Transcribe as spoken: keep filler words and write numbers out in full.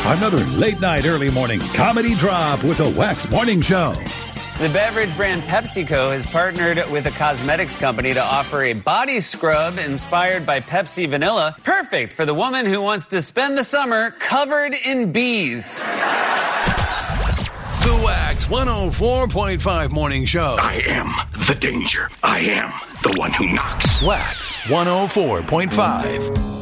Another late night, early morning comedy drop with the Wax Morning Show. The beverage brand PepsiCo has partnered with a cosmetics company to offer a body scrub inspired by Pepsi Vanilla. Perfect for the woman who wants to spend the summer covered in bees. The Wax one oh four point five Morning Show. I am the danger. I am the one who knocks. Wax one oh four point five.